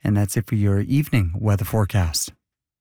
And that's it for your evening weather forecast.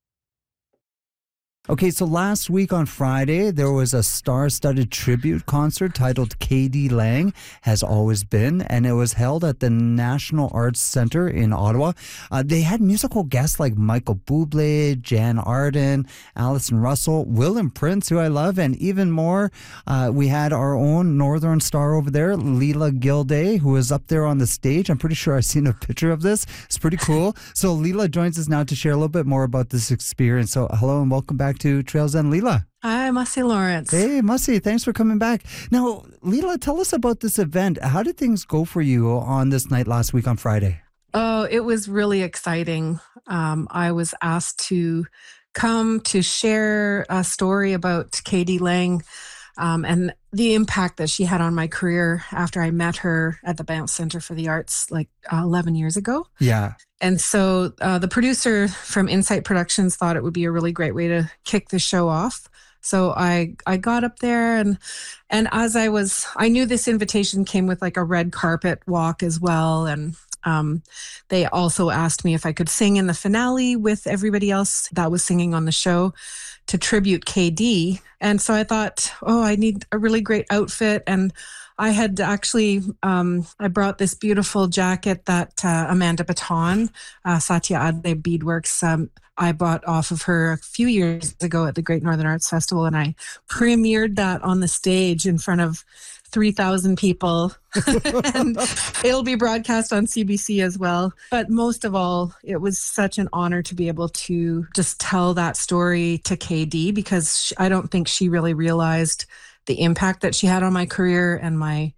Okay, so last week on Friday, there was a star-studded tribute concert titled K.D. Lang Has Always Been, and it was held at the National Arts Centre in Ottawa. They had musical guests like Michael Bublé, Jan Arden, Alison Russell, William Prince, who I love, and even more. We had our own Northern star over there, Leela Gilday, who was up there on the stage. I'm pretty sure I've seen a picture of this. It's pretty cool. So Leela joins us now to share a little bit more about this experience. So hello and welcome back to Trails and Leela. Hi, Mussy Lawrence. Hey, Mussy, thanks for coming back. Now, Leela, tell us about this event. How did things go for you on this night last week on Friday? Oh, it was really exciting. I was asked to come to share a story about K.D. Lang and the impact that she had on my career after I met her at the Banff Centre for the Arts like 11 years ago. Yeah. And so the producer from Insight Productions thought it would be a really great way to kick the show off. So I got up there and as I knew this invitation came with like a red carpet walk as well. And they also asked me if I could sing in the finale with everybody else that was singing on the show to tribute KD. And so I thought, I need a really great outfit. And I had actually, I brought this beautiful jacket that Amanda Baton, Satya Ade Beadworks, I bought off of her a few years ago at the Great Northern Arts Festival, and I premiered that on the stage in front of 3,000 people. And it'll be broadcast on CBC as well. But most of all, it was such an honor to be able to just tell that story to KD, because I don't think she really realized the impact that she had on my career and my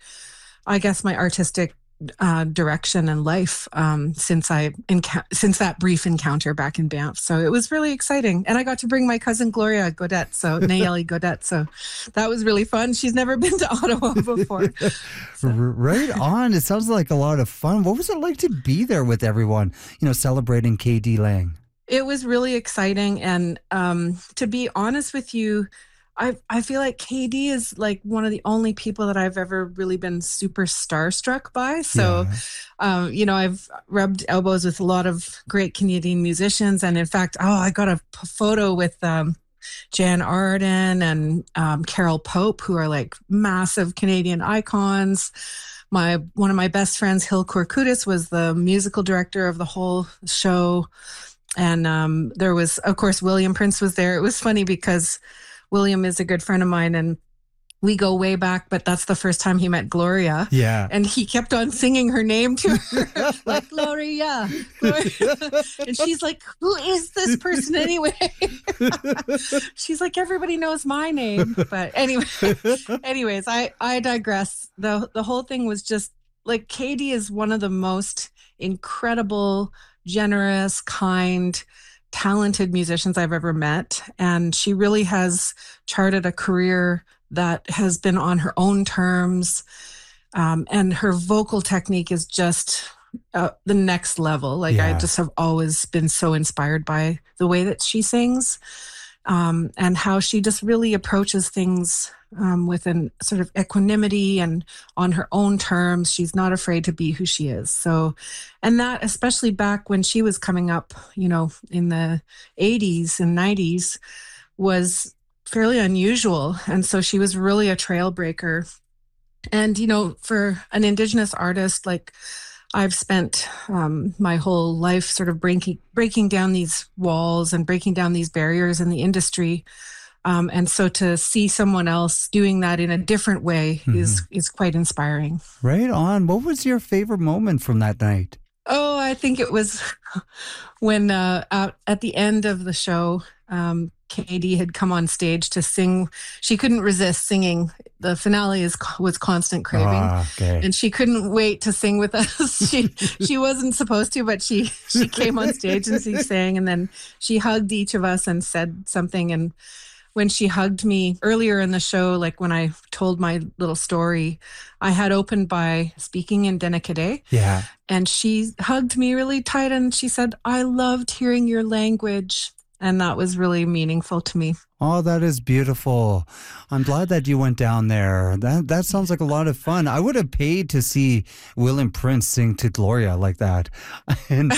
artistic direction and life since that brief encounter back in Banff. So it was really exciting. And I got to bring my cousin Gloria Godet, Nayeli Godet. So that was really fun. She's never been to Ottawa before. Right on. It sounds like a lot of fun. What was it like to be there with everyone, celebrating K.D. Lang? It was really exciting. And to be honest with you, I feel like KD is like one of the only people that I've ever really been super starstruck by. So, I've rubbed elbows with a lot of great Canadian musicians. And in fact, I got a photo with Jan Arden and Carol Pope, who are like massive Canadian icons. One of my best friends, Hill Korkudis, was the musical director of the whole show. And there was, of course, William Prince was there. It was funny because William is a good friend of mine and we go way back, but that's the first time he met Gloria. Yeah. And he kept on singing her name to her, like, Gloria. And she's like, who is this person anyway? She's like, everybody knows my name. But anyways, I digress. The whole thing was just like, Katie is one of the most incredible, generous, kind, talented musicians I've ever met. And she really has charted a career that has been on her own terms. And her vocal technique is just the next level. Like, I just have always been so inspired by the way that she sings, and how she just really approaches things with an sort of equanimity and on her own terms. She's not afraid to be who she is. So, and that, especially back when she was coming up, in the 80s and 90s, was fairly unusual. And so she was really a trailbreaker. And, for an Indigenous artist, like, I've spent my whole life sort of breaking down these walls and breaking down these barriers in the industry. And so to see someone else doing that in a different way is quite inspiring. Right on. What was your favorite moment from that night? Oh, I think it was when at the end of the show, Katie had come on stage to sing. She couldn't resist singing. The finale was Constant Craving. And she couldn't wait to sing with us. She wasn't supposed to, but she came on stage and she sang, and then she hugged each of us and said something. And when she hugged me earlier in the show, like when I told my little story, I had opened by speaking in Denakade. Yeah. And she hugged me really tight and she said, "I loved hearing your language." And that was really meaningful to me. Oh, that is beautiful. I'm glad that you went down there. That sounds like a lot of fun. I would have paid to see William Prince sing to Gloria like that. And